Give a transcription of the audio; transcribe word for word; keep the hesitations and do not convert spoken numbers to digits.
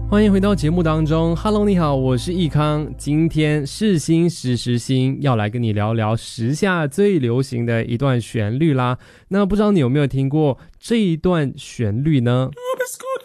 欢迎回到节目当中 Hello 你好，我是易康。今天是新时时新要来跟你聊聊时下最流行的一段旋律啦。那不知道你有没有听过这一段旋律呢？